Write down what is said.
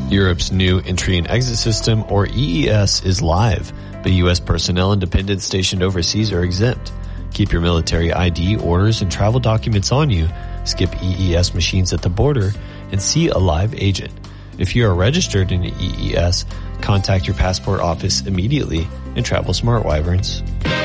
Europe's new entry and exit system, or EES, is live, but U.S. personnel and dependents stationed overseas are exempt. Keep your military ID, orders, and travel documents on you, skip EES machines at the border, and see a live agent. If you are registered in EES, contact your passport office immediately and travel smart, Wyverns.